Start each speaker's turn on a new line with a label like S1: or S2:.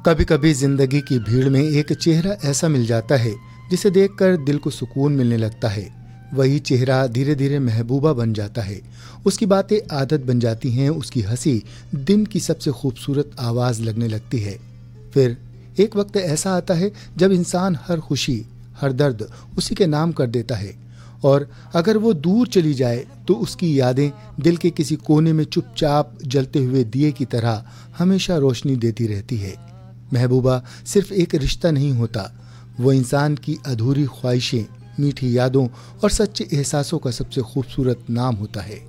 S1: कभी कभी जिंदगी की भीड़ में एक चेहरा ऐसा मिल जाता है जिसे देखकर दिल को सुकून मिलने लगता है। वही चेहरा धीरे धीरे महबूबा बन जाता है। उसकी बातें आदत बन जाती हैं, उसकी हंसी दिन की सबसे खूबसूरत आवाज लगने लगती है। फिर एक वक्त ऐसा आता है जब इंसान हर खुशी हर दर्द उसी के नाम कर देता है, और अगर वो दूर चली जाए तो उसकी यादें दिल के किसी कोने में चुपचाप जलते हुए दिए की तरह हमेशा रोशनी देती रहती है। महबूबा सिर्फ एक रिश्ता नहीं होता, वो इंसान की अधूरी ख्वाहिशें, मीठी यादों और सच्चे एहसासों का सबसे खूबसूरत नाम होता है।